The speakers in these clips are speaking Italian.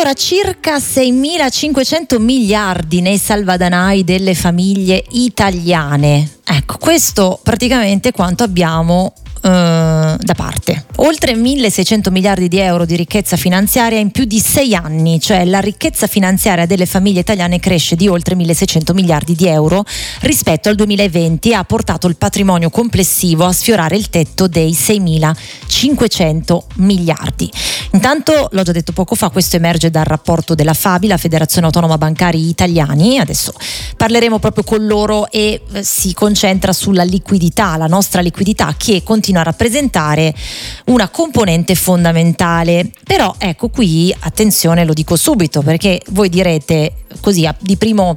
Allora, circa 6.500 miliardi nei salvadanai delle famiglie italiane. Ecco, questo praticamente quanto abbiamo da parte. Oltre 1.600 miliardi di euro di ricchezza finanziaria in più di 6 anni, cioè la ricchezza finanziaria delle famiglie italiane cresce di oltre 1.600 miliardi di euro rispetto al 2020 e ha portato il patrimonio complessivo a sfiorare il tetto dei 6.500 miliardi. Intanto, l'ho già detto poco fa, questo emerge dal rapporto della FABI, la Federazione Autonoma Bancari Italiani. Adesso parleremo proprio con loro e si concentra sulla liquidità, la nostra liquidità, che continua a rappresentare una componente fondamentale. Però ecco, qui attenzione, lo dico subito, perché voi direte così di primo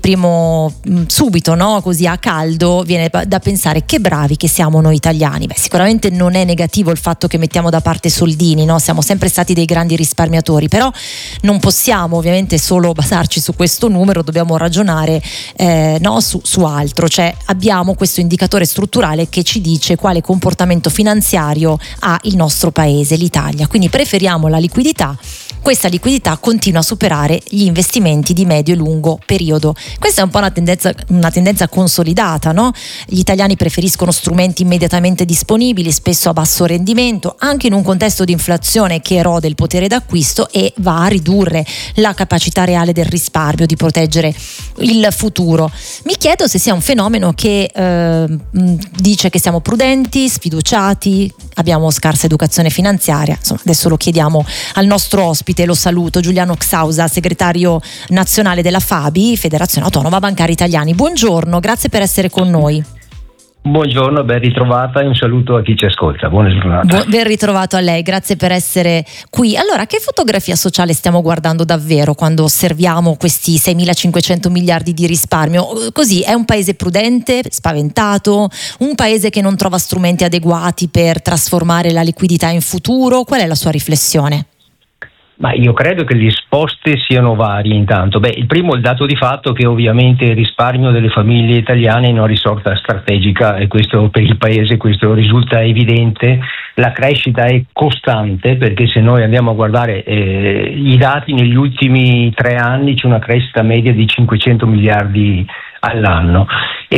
subito, no? Così a caldo viene da pensare che bravi che siamo noi italiani. Beh, sicuramente non è negativo il fatto che mettiamo da parte soldini, no? Siamo sempre stati dei grandi risparmiatori, però non possiamo ovviamente solo basarci su questo numero, dobbiamo ragionare su altro. Cioè, abbiamo questo indicatore strutturale che ci dice quale comportamento finanziario ha il nostro paese, l'Italia. Quindi preferiamo la liquidità. Questa liquidità continua a superare gli investimenti di medio e lungo periodo. Questa è un po' una tendenza consolidata, no? Gli italiani preferiscono strumenti immediatamente disponibili, spesso a basso rendimento, anche in un contesto di inflazione che erode il potere d'acquisto e va a ridurre la capacità reale del risparmio di proteggere il futuro. Mi chiedo se sia un fenomeno che dice che siamo prudenti, sfiduciati, abbiamo scarsa educazione finanziaria. Insomma, adesso lo chiediamo al nostro ospite. Lo saluto, Giuliano Xausa, segretario nazionale della FABI, Federazione Autonoma Bancari Italiani. Buongiorno, grazie per essere con noi. Buongiorno, ben ritrovata e un saluto a chi ci ascolta. Buona giornata. Ben ritrovato a lei, grazie per essere qui. Allora, che fotografia sociale stiamo guardando davvero quando osserviamo questi 6.500 miliardi di risparmio? Così, è un paese prudente, spaventato, un paese che non trova strumenti adeguati per trasformare la liquidità in futuro? Qual è la sua riflessione? Ma io credo che le risposte siano varie intanto. Il primo è il dato di fatto che ovviamente il risparmio delle famiglie italiane è una risorsa strategica e questo per il paese questo risulta evidente. La crescita è costante, perché se noi andiamo a guardare i dati negli ultimi 3 anni c'è una crescita media di 500 miliardi all'anno.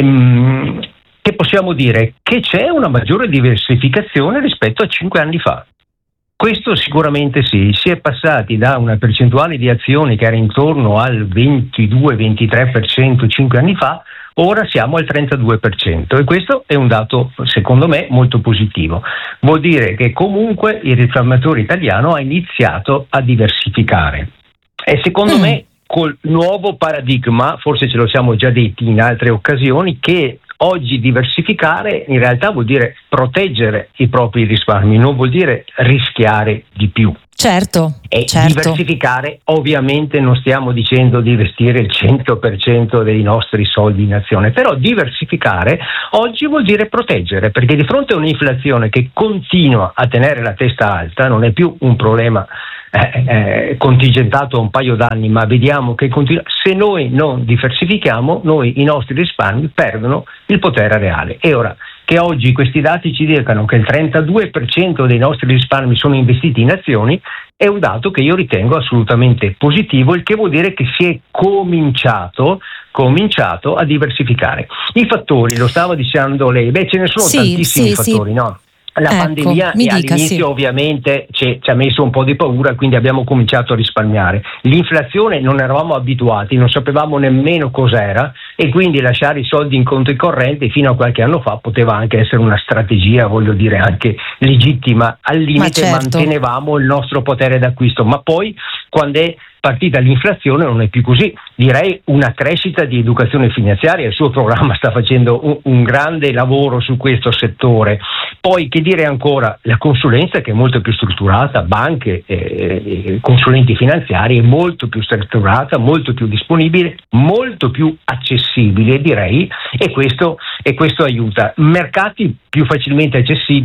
Che possiamo dire? Che c'è una maggiore diversificazione rispetto a 5 anni fa. Questo sicuramente sì, si è passati da una percentuale di azioni che era intorno al 22-23% 5 anni fa, ora siamo al 32% e questo è un dato secondo me molto positivo. Vuol dire che comunque il risparmiatore italiano ha iniziato a diversificare e secondo me col nuovo paradigma, forse ce lo siamo già detti in altre occasioni, che oggi diversificare in realtà vuol dire proteggere i propri risparmi, non vuol dire rischiare di più. Certo. Diversificare ovviamente non stiamo dicendo di investire il 100% dei nostri soldi in azione, però diversificare oggi vuol dire proteggere, perché di fronte a un'inflazione che continua a tenere la testa alta, non è più un problema contingentato a un paio d'anni, ma vediamo che continua. Se noi non diversifichiamo, i nostri risparmi perdono il potere reale. E ora che oggi questi dati ci dicano che il 32% dei nostri risparmi sono investiti in azioni è un dato che io ritengo assolutamente positivo, il che vuol dire che si è cominciato a diversificare. I fattori, lo stava dicendo lei, ce ne sono tantissimi fattori, no? La pandemia all'inizio ovviamente ci ha messo un po' di paura, quindi abbiamo cominciato a risparmiare. L'inflazione non eravamo abituati, non sapevamo nemmeno cos'era e quindi lasciare i soldi in conto corrente fino a qualche anno fa poteva anche essere una strategia, voglio dire, anche legittima. Al limite mantenevamo il nostro potere d'acquisto, ma poi quando è partita l'inflazione non è più così. Direi una crescita di educazione finanziaria, il suo programma sta facendo un grande lavoro su questo settore. Poi che dire ancora, la consulenza che è molto più strutturata, banche e consulenti finanziari è molto più strutturata, molto più disponibile, molto più accessibile direi, e questo aiuta. Mercati più facilmente accessibili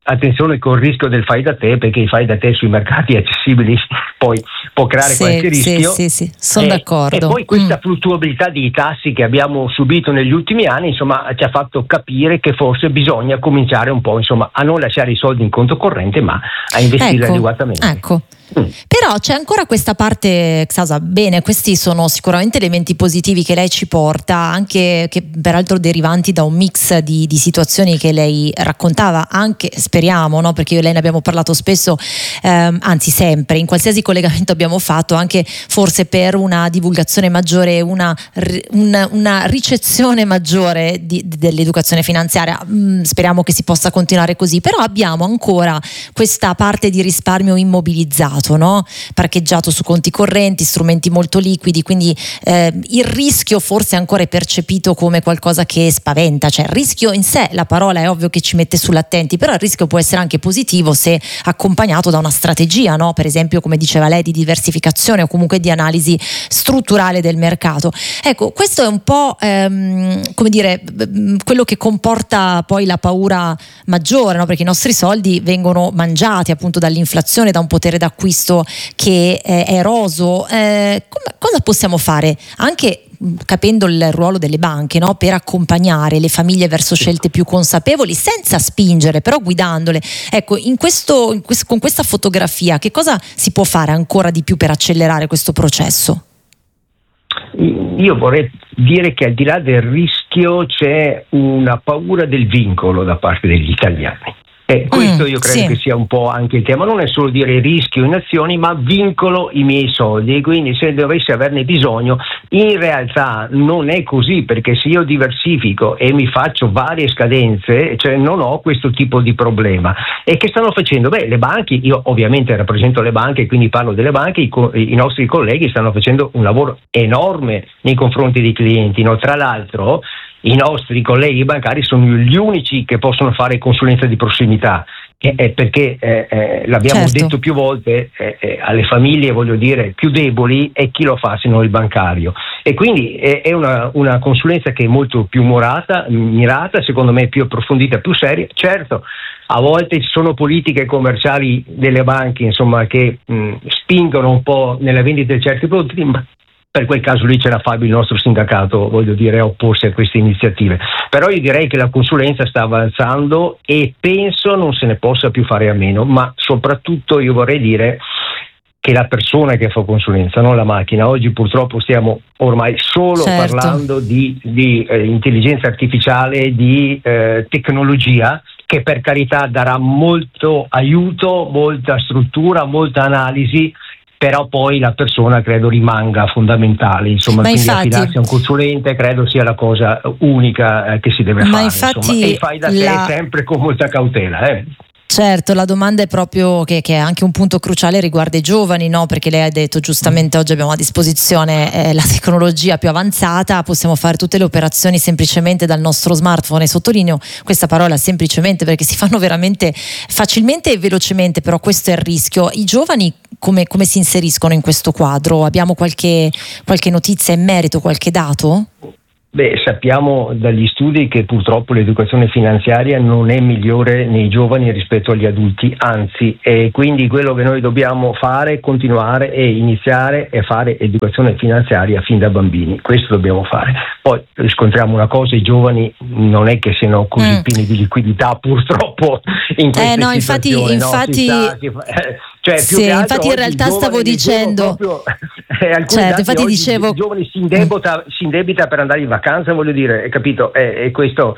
attenzione col rischio del fai da te, perché i fai da te sui mercati accessibili poi può creare qualche rischio. Sì, sono d'accordo. E poi questa fluttuabilità di tassi che abbiamo subito negli ultimi anni, insomma, ci ha fatto capire che forse bisogna cominciare un po', insomma, a non lasciare i soldi in conto corrente, ma a investirli adeguatamente. Ecco. Però c'è ancora questa parte, Xasa, bene, questi sono sicuramente elementi positivi che lei ci porta, anche che peraltro derivanti da un mix di situazioni che lei raccontava, anche speriamo, no? Perché io e lei ne abbiamo parlato spesso, anzi sempre, in qualsiasi collegamento abbiamo fatto, anche forse per una divulgazione maggiore, una ricezione maggiore dell'educazione finanziaria. Speriamo che si possa continuare così, però abbiamo ancora questa parte di risparmio immobilizzato, no? Parcheggiato su conti correnti, strumenti molto liquidi, quindi il rischio forse ancora è percepito come qualcosa che spaventa, cioè il rischio in sé, la parola è ovvio che ci mette sull'attenti, però il rischio può essere anche positivo se accompagnato da una strategia, no? Per esempio, come diceva lei, di diversificazione o comunque di analisi strutturale del mercato. Ecco, questo è un po' come dire, quello che comporta poi la paura maggiore, no? Perché i nostri soldi vengono mangiati appunto dall'inflazione, da un potere d'acquisto che è eroso. Cosa possiamo fare anche capendo il ruolo delle banche, no? Per accompagnare le famiglie verso scelte più consapevoli senza spingere, però guidandole? Ecco, con questa fotografia che cosa si può fare ancora di più per accelerare questo processo? Io vorrei dire che al di là del rischio c'è una paura del vincolo da parte degli italiani. Questo io credo che sia un po' anche il tema, non è solo dire rischio in azioni, ma vincolo i miei soldi, e quindi se dovessi averne bisogno, in realtà non è così, perché se io diversifico e mi faccio varie scadenze, cioè non ho questo tipo di problema. E che stanno facendo? Le banche, io ovviamente rappresento le banche, quindi parlo delle banche, i nostri colleghi stanno facendo un lavoro enorme nei confronti dei clienti, no? Tra l'altro i nostri colleghi bancari sono gli unici che possono fare consulenza di prossimità, perché l'abbiamo detto più volte, alle famiglie, voglio dire, più deboli è chi lo fa se non il bancario, e quindi è una consulenza che è molto più mirata, secondo me più approfondita, più seria. Certo, a volte ci sono politiche commerciali delle banche, insomma, che spingono un po' nella vendita di certi prodotti, ma per quel caso lì c'era Fabio, il nostro sindacato, voglio dire, a opporsi a queste iniziative. Però io direi che la consulenza sta avanzando e penso non se ne possa più fare a meno, ma soprattutto io vorrei dire che la persona che fa consulenza, non la macchina. Oggi purtroppo stiamo ormai solo parlando di intelligenza artificiale, di tecnologia, che per carità darà molto aiuto, molta struttura, molta analisi, però poi la persona credo rimanga fondamentale, insomma, quindi affidarsi a un consulente credo sia la cosa unica che si deve fare, insomma, e fai da te sempre con molta cautela. Certo, la domanda è proprio che è anche un punto cruciale, riguarda i giovani, no? Perché lei ha detto giustamente oggi abbiamo a disposizione la tecnologia più avanzata, possiamo fare tutte le operazioni semplicemente dal nostro smartphone, e sottolineo questa parola semplicemente perché si fanno veramente facilmente e velocemente, però questo è il rischio. I giovani come si inseriscono in questo quadro? Abbiamo qualche notizia in merito, qualche dato? Sappiamo dagli studi che purtroppo l'educazione finanziaria non è migliore nei giovani rispetto agli adulti, anzi, e quindi quello che noi dobbiamo fare è continuare e iniziare a fare educazione finanziaria fin da bambini. Questo dobbiamo fare. Poi riscontriamo una cosa: i giovani non è che siano così pieni di liquidità, purtroppo, in queste situazioni. Infatti infatti in realtà stavo dicendo infatti dicevo i giovani si indebita per andare in vacanza, voglio dire, capito? Questo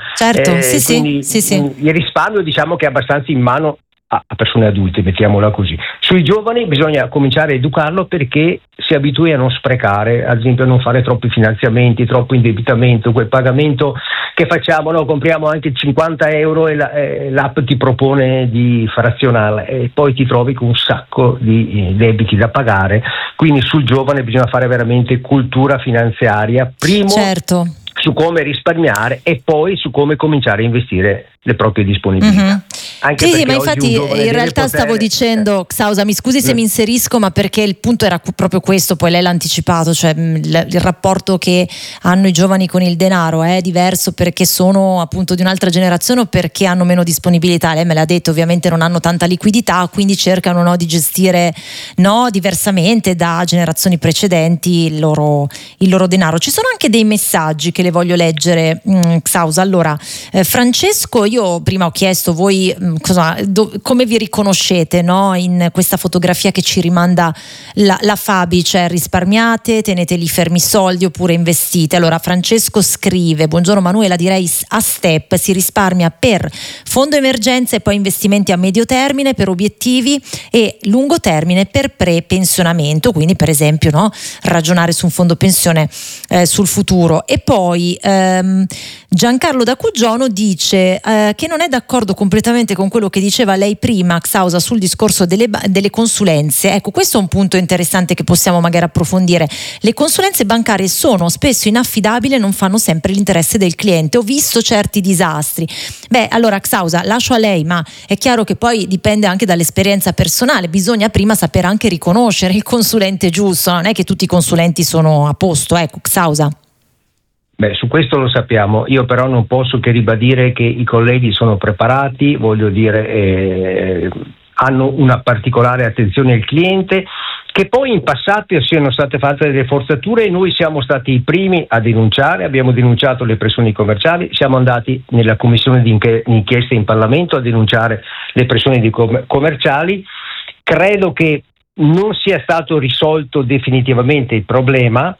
il risparmio, diciamo, che è abbastanza in mano a persone adulte, mettiamola così. Sui giovani bisogna cominciare a educarlo perché si abitui a non sprecare, ad esempio a non fare troppi finanziamenti, troppo indebitamento, quel pagamento che facciamo, no? Compriamo anche 50 euro e l'app ti propone di frazionare e poi ti trovi con un sacco di debiti da pagare. Quindi sul giovane bisogna fare veramente cultura finanziaria, primo su come risparmiare e poi su come cominciare a investire le proprie disponibilità. Anche sì, ma infatti in realtà stavo dicendo, Xausa, mi scusi se mi inserisco, ma perché il punto era proprio questo, poi lei l'ha anticipato, cioè il rapporto che hanno i giovani con il denaro è diverso perché sono appunto di un'altra generazione o perché hanno meno disponibilità. Lei me l'ha detto, ovviamente non hanno tanta liquidità, quindi cercano di gestire diversamente da generazioni precedenti il loro denaro. Ci sono anche dei messaggi che le voglio leggere, Xausa. Allora, Francesco, io prima ho chiesto voi come vi riconoscete, no? In questa fotografia che ci rimanda la Fabi, cioè risparmiate, tenete lì fermi i soldi oppure investite. Allora Francesco scrive: buongiorno Manuela, direi a step, si risparmia per fondo emergenza e poi investimenti a medio termine per obiettivi e lungo termine per pre-pensionamento, quindi per esempio ragionare su un fondo pensione sul futuro. E poi Giancarlo da Cuggiono dice che non è d'accordo completamente con quello che diceva lei prima, Xausa, sul discorso delle consulenze. Ecco, questo è un punto interessante che possiamo magari approfondire. Le consulenze bancarie sono spesso inaffidabili e non fanno sempre l'interesse del cliente. Ho visto certi disastri. Allora Xausa, lascio a lei, ma è chiaro che poi dipende anche dall'esperienza personale, bisogna prima sapere anche riconoscere il consulente giusto, non è che tutti i consulenti sono a posto, ecco, Xausa. Su questo lo sappiamo, io però non posso che ribadire che i colleghi sono preparati, voglio dire, hanno una particolare attenzione al cliente, che poi in passato siano state fatte delle forzature e noi siamo stati i primi a denunciare, abbiamo denunciato le pressioni commerciali, siamo andati nella commissione di inchiesta in Parlamento a denunciare le pressioni commerciali. Credo che non sia stato risolto definitivamente il problema,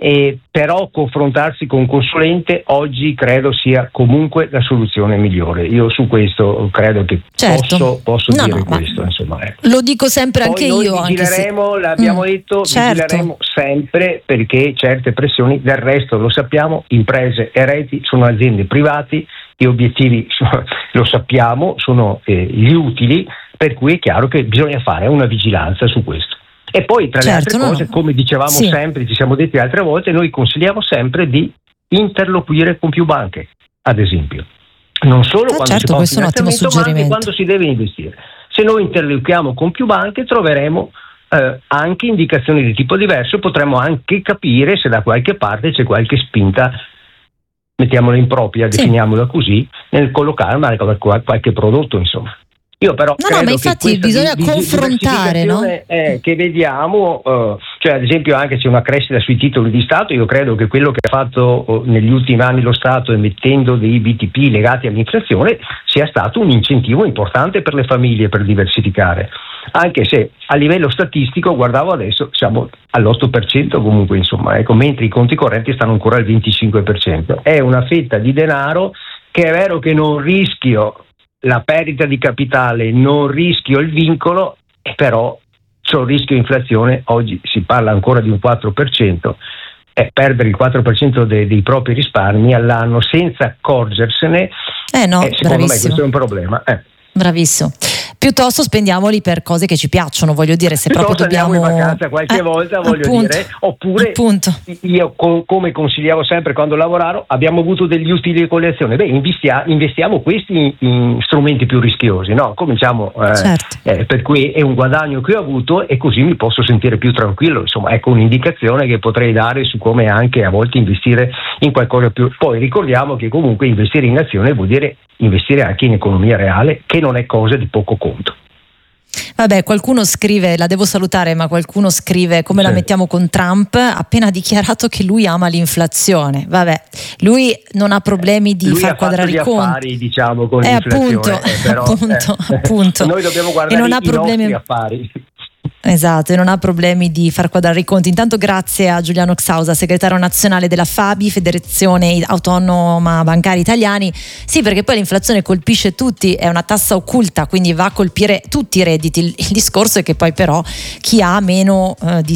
però confrontarsi con un consulente oggi credo sia comunque la soluzione migliore. Io su questo credo che posso dire questo, insomma. Lo dico sempre. Poi anche io. Vigileremo, l'abbiamo detto, vigileremo sempre, perché certe pressioni, del resto lo sappiamo, imprese e reti sono aziende private, gli obiettivi lo sappiamo, sono gli utili, per cui è chiaro che bisogna fare una vigilanza su questo. E poi tra le altre cose, come dicevamo sempre, ci siamo detti altre volte, noi consigliamo sempre di interloquire con più banche, ad esempio. Non solo quando si fa un finanziamento, ma anche quando si deve investire. Se noi interloquiamo con più banche troveremo anche indicazioni di tipo diverso, potremo anche capire se da qualche parte c'è qualche spinta, mettiamola impropria, definiamola così, nel collocare qualche prodotto, insomma. Io però credo ma infatti che bisogna confrontare, no? Che vediamo, cioè ad esempio anche c'è una crescita sui titoli di Stato. Io credo che quello che ha fatto negli ultimi anni lo Stato emettendo dei BTP legati all'inflazione sia stato un incentivo importante per le famiglie per diversificare, anche se a livello statistico, guardavo adesso, siamo all'8% comunque, insomma, mentre i conti correnti stanno ancora al 25%. È una fetta di denaro che è vero che non rischio la perdita di capitale, non rischio il vincolo, però c'è un rischio inflazione. Oggi si parla ancora di un 4%, perdere il 4% dei propri risparmi all'anno senza accorgersene, secondo me questo è un problema. Bravissimo. Piuttosto spendiamoli per cose che ci piacciono, voglio dire, se proprio dobbiamo andiamo in vacanza qualche volta, dire, oppure io come consigliavo sempre quando lavoravo, abbiamo avuto degli utili di collezione, investiamo questi in strumenti più rischiosi, no? Cominciamo per cui è un guadagno che ho avuto e così mi posso sentire più tranquillo, insomma, ecco un'indicazione che potrei dare su come anche a volte investire in qualcosa più. Poi ricordiamo che comunque investire in azione vuol dire investire anche in economia reale, che non è cosa di poco conto. Vabbè, qualcuno scrive, la devo salutare, ma qualcuno scrive come la mettiamo con Trump, appena dichiarato che lui ama l'inflazione. Vabbè, lui non ha problemi di far quadrare i conti. Affari, diciamo, con l'inflazione. Appunto. Noi dobbiamo guardare i nostri affari. Esatto, e non ha problemi di far quadrare i conti. Intanto grazie a Giuliano Xausa, segretario nazionale della Fabi, Federazione Autonoma Bancari Italiani. Sì, perché poi l'inflazione colpisce tutti, è una tassa occulta, quindi va a colpire tutti i redditi. Il discorso è che poi però chi ha meno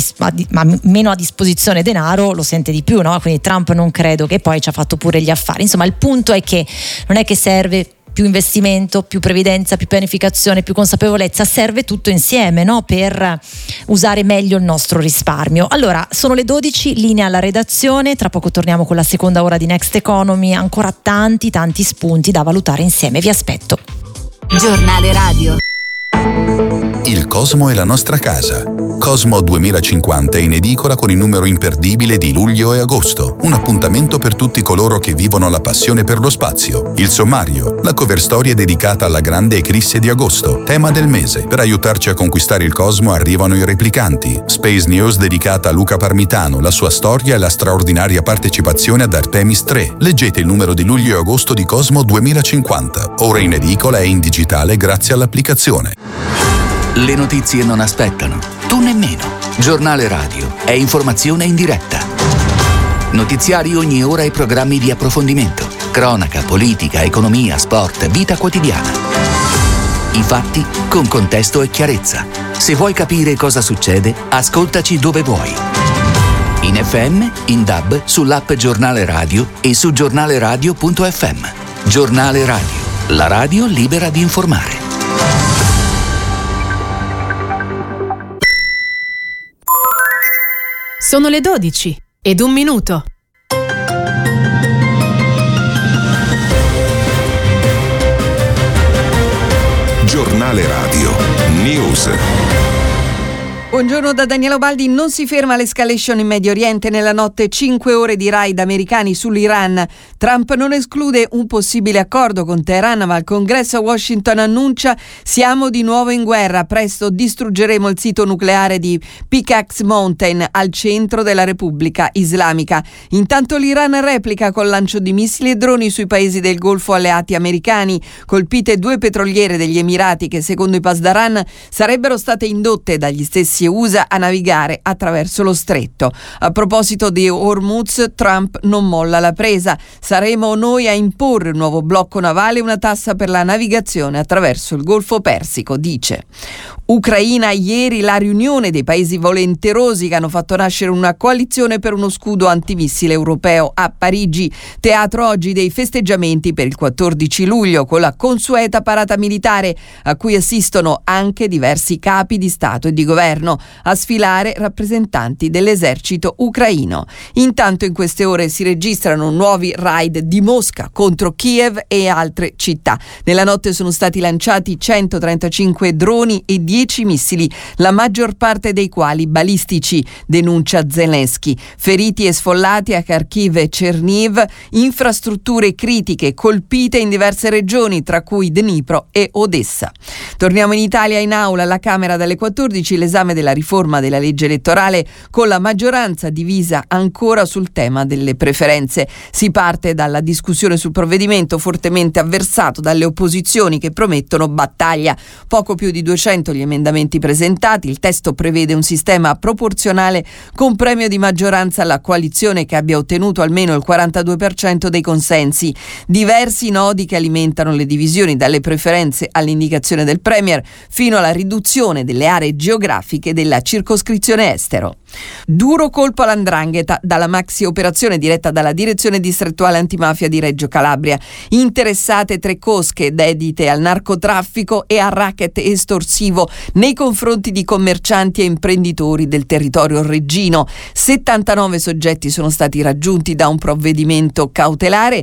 a disposizione denaro lo sente di più, no? Quindi Trump non credo che poi ci ha fatto pure gli affari. Insomma, il punto è che non è che serve più investimento, più previdenza, più pianificazione, più consapevolezza, serve tutto insieme, no? Per usare meglio il nostro risparmio. Allora, sono le 12, linea alla redazione, tra poco torniamo con la seconda ora di Next Economy, ancora tanti spunti da valutare insieme, vi aspetto. Giornale Radio. Il Cosmo è la nostra casa. Cosmo 2050 è in edicola con il numero imperdibile di luglio e agosto. Un appuntamento per tutti coloro che vivono la passione per lo spazio. Il sommario, la cover story è dedicata alla grande eclisse di agosto, tema del mese. Per aiutarci a conquistare il Cosmo arrivano i replicanti. Space News dedicata a Luca Parmitano, la sua storia e la straordinaria partecipazione ad Artemis 3. Leggete il numero di luglio e agosto di Cosmo 2050. Ora in edicola e in digitale grazie all'applicazione. Le notizie non aspettano, tu nemmeno. Giornale Radio è informazione in diretta. Notiziari ogni ora e programmi di approfondimento. Cronaca, politica, economia, sport, vita quotidiana. I fatti con contesto e chiarezza. Se vuoi capire cosa succede, ascoltaci dove vuoi. In FM, in DAB, sull'app Giornale Radio e su giornaleradio.fm. Giornale Radio, la radio libera di informare. Sono le 12:01. Giornale Radio News. Buongiorno da Daniela Baldi. Non si ferma l'escalation in Medio Oriente. Nella notte 5 ore di raid americani sull'Iran. Trump non esclude un possibile accordo con Teheran, ma il Congresso a Washington annuncia: siamo di nuovo in guerra, presto distruggeremo il sito nucleare di Pickaxe Mountain al centro della Repubblica Islamica. Intanto l'Iran replica col lancio di missili e droni sui paesi del Golfo alleati americani. Colpite 2 petroliere degli Emirati che, secondo i Pasdaran, sarebbero state indotte dagli stessi USA a navigare attraverso lo stretto. A proposito di Hormuz, Trump non molla la presa. Saremo noi a imporre un nuovo blocco navale e una tassa per la navigazione attraverso il Golfo Persico, dice. Ucraina, ieri la riunione dei paesi volenterosi che hanno fatto nascere una coalizione per uno scudo antimissile europeo a Parigi. Teatro oggi dei festeggiamenti per il 14 luglio con la consueta parata militare a cui assistono anche diversi capi di Stato e di governo, a sfilare rappresentanti dell'esercito ucraino. Intanto in queste ore si registrano nuovi raid di Mosca contro Kiev e altre città. Nella notte sono stati lanciati 135 droni e 10 missili, la maggior parte dei quali balistici, denuncia Zelensky. Feriti e sfollati a Kharkiv e Cherniv, infrastrutture critiche colpite in diverse regioni, tra cui Dnipro e Odessa. Torniamo in Italia. In aula alla Camera dalle 14 l'esame della riforma della legge elettorale, con la maggioranza divisa ancora sul tema delle preferenze. Si parte dalla discussione sul provvedimento, fortemente avversato dalle opposizioni che promettono battaglia. Poco più di 200 gli emendamenti presentati. Il testo prevede un sistema proporzionale con premio di maggioranza alla coalizione che abbia ottenuto almeno il 42% dei consensi. Diversi nodi che alimentano le divisioni, dalle preferenze all'indicazione del premier fino alla riduzione delle aree geografiche della circoscrizione estero. Duro colpo all''ndrangheta dalla maxi operazione diretta dalla Direzione Distrettuale Antimafia di Reggio Calabria. Interessate 3 cosche dedite al narcotraffico e al racket estorsivo nei confronti di commercianti e imprenditori del territorio reggino. 79 soggetti sono stati raggiunti da un provvedimento cautelare,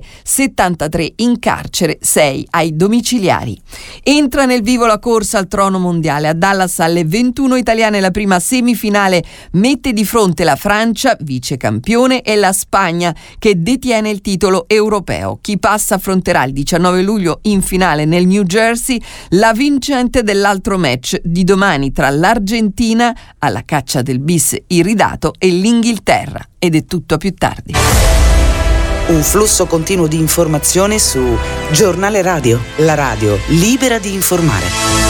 73 in carcere, 6 ai domiciliari. Entra nel vivo la corsa al trono mondiale. A Dallas alle 21 italiane la prima semifinale mette di fronte la Francia, vice campione, e la Spagna, che detiene il titolo europeo. Chi passa affronterà il 19 luglio in finale nel New Jersey la vincente dell'altro match di domani tra l'Argentina, alla caccia del bis iridato, e l'Inghilterra. Ed è tutto a più tardi. Un flusso continuo di informazione su Giornale Radio, la radio libera di informare.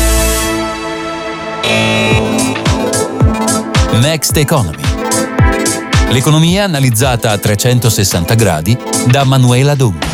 Next Economy. L'economia analizzata a 360 gradi da Manuela Donghi.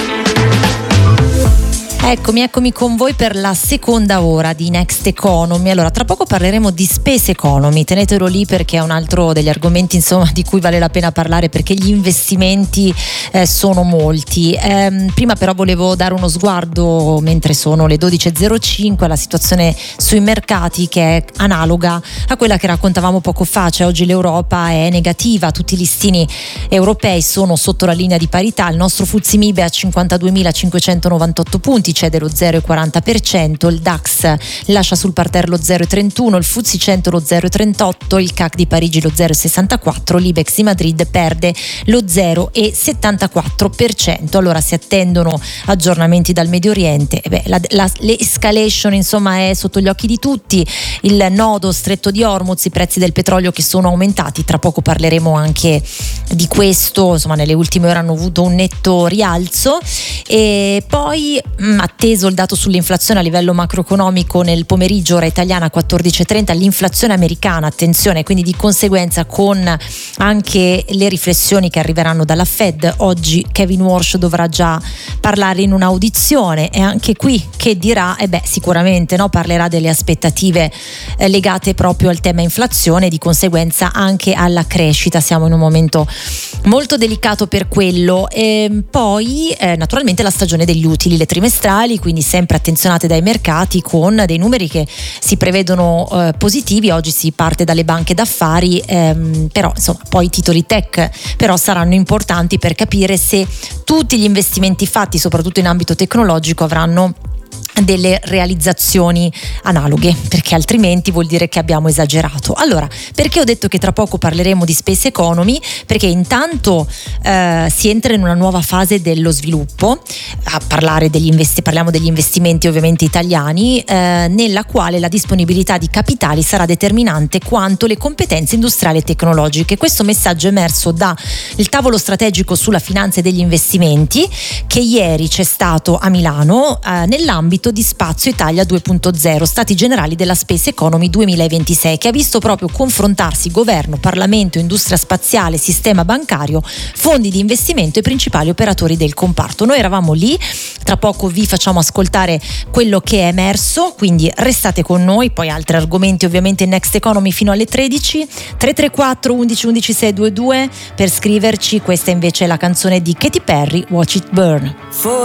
Eccomi con voi per la seconda ora di Next Economy. Allora, tra poco parleremo di Space Economy, tenetelo lì perché è un altro degli argomenti, insomma, di cui vale la pena parlare, perché gli investimenti sono molti. Prima però volevo dare uno sguardo, mentre sono le 12.05, alla situazione sui mercati, che è analoga a quella che raccontavamo poco fa. Cioè, oggi l'Europa è negativa, tutti i listini europei sono sotto la linea di parità. Il nostro FTSE MIB è a 52.598 punti, cede lo 0,40%, il DAX lascia sul parterre lo 0,31%, il FTSE 100 lo 0,38%, il CAC di Parigi lo 0,64%, l'Ibex di Madrid perde lo 0,74%. Allora si attendono aggiornamenti dal Medio Oriente, l'escalation insomma è sotto gli occhi di tutti, il nodo stretto di Hormuz, i prezzi del petrolio che sono aumentati, tra poco parleremo anche di questo, insomma nelle ultime ore hanno avuto un netto rialzo. E poi atteso il dato sull'inflazione a livello macroeconomico nel pomeriggio, ora italiana 14:30, l'inflazione americana, attenzione, quindi di conseguenza con anche le riflessioni che arriveranno dalla Fed. Oggi Kevin Warsh dovrà già parlare in un'audizione e anche qui che dirà, sicuramente parlerà delle aspettative legate proprio al tema inflazione e di conseguenza anche alla crescita. Siamo in un momento molto delicato per quello. E poi naturalmente la stagione degli utili, le trimestrali, quindi sempre attenzionate dai mercati con dei numeri che si prevedono positivi. Oggi si parte dalle banche d'affari, però insomma poi i titoli tech però saranno importanti per capire se tutti gli investimenti fatti soprattutto in ambito tecnologico avranno delle realizzazioni analoghe, perché altrimenti vuol dire che abbiamo esagerato. Allora, perché ho detto che tra poco parleremo di space economy? Perché intanto si entra in una nuova fase dello sviluppo, parliamo degli investimenti ovviamente italiani, nella quale la disponibilità di capitali sarà determinante quanto le competenze industriali e tecnologiche. Questo messaggio è emerso dal tavolo strategico sulla finanza e degli investimenti che ieri c'è stato a Milano nell'ambito di Spazio Italia 2.0, Stati Generali della Space Economy 2026, che ha visto proprio confrontarsi governo, Parlamento, industria spaziale, sistema bancario, fondi di investimento e principali operatori del comparto. Noi eravamo lì, tra poco vi facciamo ascoltare quello che è emerso, quindi restate con noi, poi altri argomenti ovviamente in Next Economy fino alle 13, 334 11 11 622 per scriverci. Questa invece è la canzone di Katy Perry, Watch It Burn.